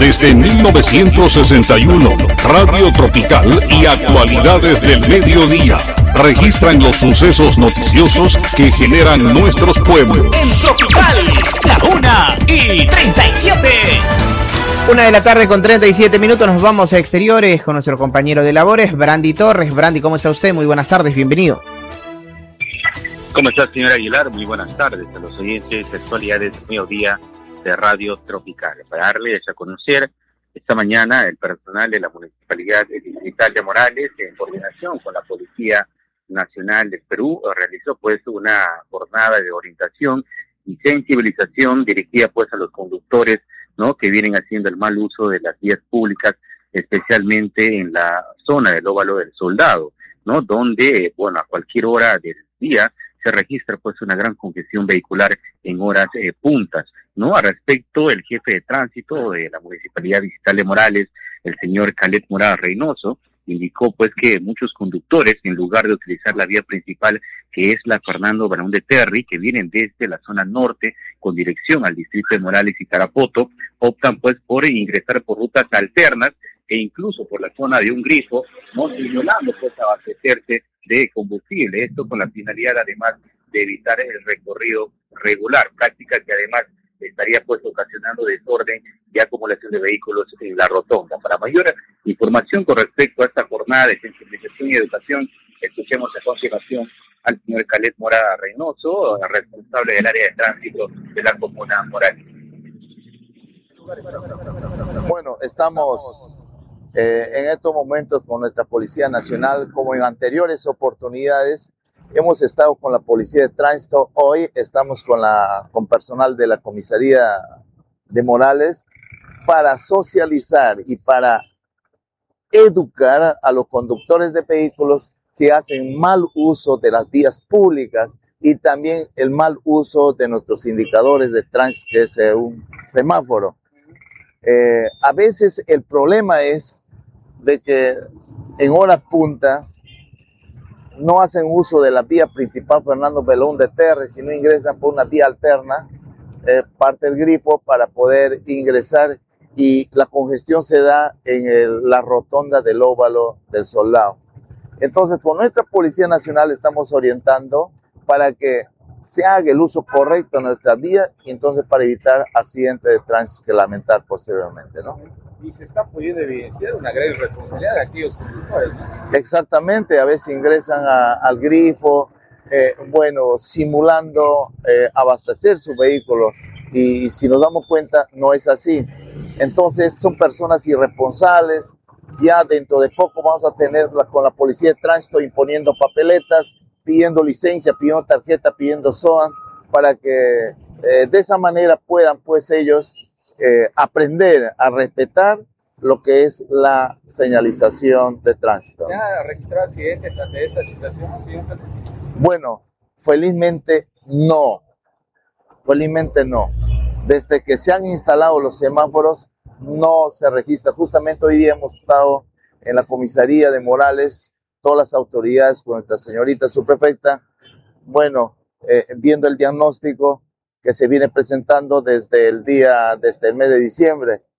Desde 1961, Radio Tropical y actualidades del mediodía registran los sucesos noticiosos que generan nuestros pueblos. En Tropical, la 1:37. 1:00 con 37 minutos, nos vamos a exteriores con nuestro compañero de labores, Brandy Torres. Brandy, ¿cómo está usted? Muy buenas tardes, bienvenido. ¿Cómo está, señor Aguilar? Muy buenas tardes a los oyentes de actualidades del mediodía de Radio Tropical. Para darles a conocer, esta mañana el personal de la Municipalidad Distrital de Morales, en coordinación con la Policía Nacional del Perú, realizó pues una jornada de orientación y sensibilización dirigida pues a los conductores, ¿no?, que vienen haciendo el mal uso de las vías públicas, especialmente en la zona del Óvalo del Soldado, ¿no?, donde, bueno, a cualquier hora del día se registra pues una gran congestión vehicular en horas puntas, ¿no? Al respecto, el jefe de tránsito de la Municipalidad Distrital de Morales, el señor Khaled Morada Reynoso, indicó pues que muchos conductores, en lugar de utilizar la vía principal, que es la Fernando Barón de Terry, que vienen desde la zona norte con dirección al distrito de Morales y Tarapoto, optan pues por ingresar por rutas alternas e incluso por la zona de un grifo, no simulando pues abastecerse de combustible, esto con la finalidad además de evitar el recorrido regular, práctica que además estaría pues ocasionando desorden y acumulación de vehículos en la rotonda. Para mayor información con respecto a esta jornada de sensibilización y educación, escuchemos a continuación al señor Khaled Morada Reynoso, responsable del área de tránsito de la comuna Morales. Bueno, estamos en estos momentos con nuestra Policía Nacional, como en anteriores oportunidades. Hemos estado con la Policía de Tránsito, hoy estamos con personal de la Comisaría de Morales para socializar y para educar a los conductores de vehículos que hacen mal uso de las vías públicas y también el mal uso de nuestros indicadores de tránsito, que es un semáforo. A veces el problema es de que en horas punta no hacen uso de la vía principal Fernando Barón de Terry, sino ingresan por una vía alterna, parte del grifo para poder ingresar, y la congestión se da en la rotonda del Óvalo del Soldado. Entonces, con nuestra Policía Nacional estamos orientando para que se haga el uso correcto de nuestra vía y entonces para evitar accidentes de tránsito que lamentar posteriormente, ¿no? Y se está pudiendo evidenciar una gran irresponsabilidad de aquellos conductores, ¿no? Exactamente, a veces ingresan al grifo, simulando abastecer su vehículo, y si nos damos cuenta no es así. Entonces son personas irresponsables. Ya dentro de poco vamos a tener con la Policía de Tránsito imponiendo papeletas, pidiendo licencia, pidiendo tarjeta, pidiendo SOA, para que de esa manera puedan pues ellos aprender a respetar lo que es la señalización de tránsito. ¿Se han registrado accidentes ante esta situación, señor? Bueno, felizmente no. Felizmente no. Desde que se han instalado los semáforos no se registra. Justamente hoy día hemos estado en la comisaría de Morales, todas las autoridades con nuestra señorita subprefecta, viendo el diagnóstico que se viene presentando desde el mes de diciembre.